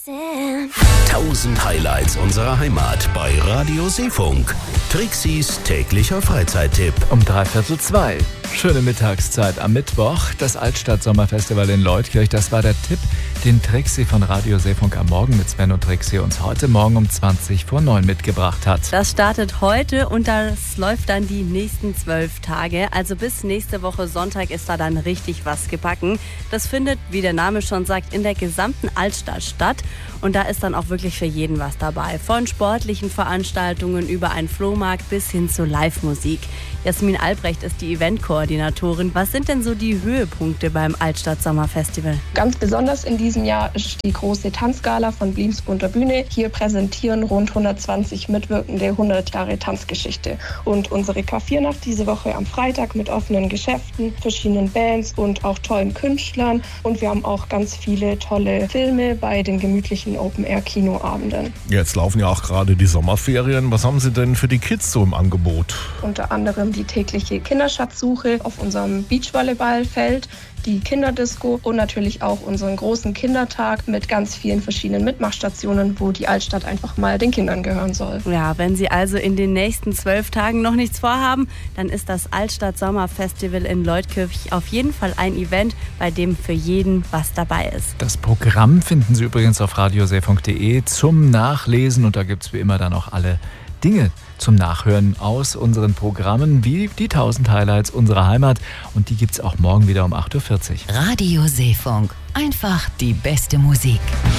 1000 Highlights unserer Heimat bei Radio Seefunk. Trixis täglicher Freizeittipp. Um 2:15. Schöne Mittagszeit am Mittwoch. Das Altstadt-Sommerfestival in Leutkirch, das war der Tipp, den Trixi von Radio Seefunk am Morgen mit Sven und Trixi uns heute Morgen um 20:20 mitgebracht hat. Das startet heute und das läuft dann die nächsten 12 Tage. Also bis nächste Woche Sonntag ist da dann richtig was gebacken. Das findet, wie der Name schon sagt, in der gesamten Altstadt statt. Und da ist dann auch wirklich für jeden was dabei. Von sportlichen Veranstaltungen über einen Flohmarkt bis hin zu Live-Musik. Jasmin Albrecht ist die Eventkoordinatorin. Was sind denn so die Höhepunkte beim Altstadt-Sommerfestival? Ganz besonders in diesem Jahr ist die große Tanzgala von Blims bunter Bühne. Hier präsentieren rund 120 Mitwirkende 100 Jahre Tanzgeschichte. Und unsere Kaffeenacht diese Woche am Freitag mit offenen Geschäften, verschiedenen Bands und auch tollen Künstlern. Und wir haben auch ganz viele tolle Filme bei den gemütlichen Open-Air-Kinoabenden. Jetzt laufen ja auch gerade die Sommerferien. Was haben Sie denn für die Kids so im Angebot? Unter anderem die tägliche Kinderschatzsuche auf unserem Beachvolleyballfeld, die Kinderdisco und natürlich auch unseren großen Kindertag mit ganz vielen verschiedenen Mitmachstationen, wo die Altstadt einfach mal den Kindern gehören soll. Ja, wenn Sie also in den nächsten 12 Tagen noch nichts vorhaben, dann ist das Altstadt-Sommerfestival in Leutkirch auf jeden Fall ein Event, bei dem für jeden was dabei ist. Das Programm finden Sie übrigens auf radioseefunk.de zum Nachlesen und da gibt es wie immer dann auch alle Dinge zum Nachhören aus unseren Programmen wie die 1000 Highlights unserer Heimat und die gibt's auch morgen wieder um 8:40 Uhr. Radio Seefunk. Einfach die beste Musik.